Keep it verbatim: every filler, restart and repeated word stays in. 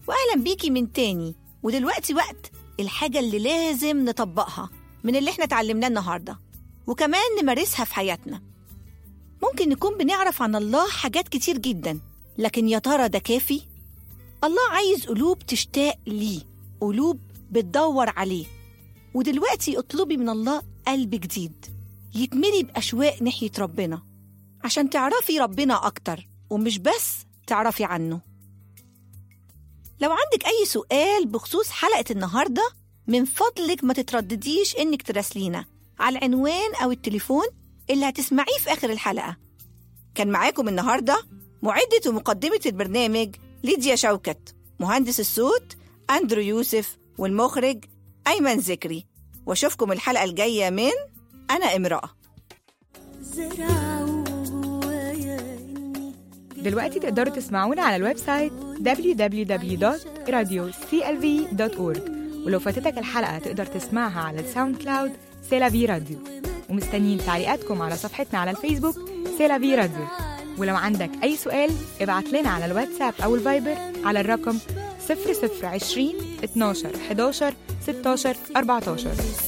وأهلا بيكي من تاني. ودلوقتي وقت الحاجة اللي لازم نطبقها من اللي احنا تعلمناه النهاردة، وكمان نمارسها في حياتنا. ممكن نكون بنعرف عن الله حاجات كتير جدا، لكن يا ترى ده كافي؟ الله عايز قلوب تشتاق ليه، قلوب بتدور عليه. ودلوقتي اطلبي من الله قلب جديد يتملي بأشواق ناحية ربنا، عشان تعرفي ربنا أكتر ومش بس تعرفي عنه. لو عندك أي سؤال بخصوص حلقة النهاردة، من فضلك ما تتردديش إنك تراسلينا على العنوان أو التليفون اللي هتسمعيه في آخر الحلقة. كان معاكم النهاردة معدة ومقدمة البرنامج ليديا شوكت، مهندس الصوت أندرو يوسف، والمخرج أيمن ذكري. واشوفكم الحلقة الجاية من أنا امرأة. دلوقتي تقدروا تسمعونا على الويب سايت دبليو دبليو دبليو دوت راديو سي إل في دوت أورج، ولو فاتتك الحلقة تقدر تسمعها على الساوند كلاود سيلافي راديو. ومستنيين تعليقاتكم على صفحتنا على الفيسبوك سيلافي راديو. ولو عندك أي سؤال ابعت لنا على الواتساب أو الفايبر على الرقم صفر صفر عشرين اتناشر حداشر ستاشر أربعتاشر.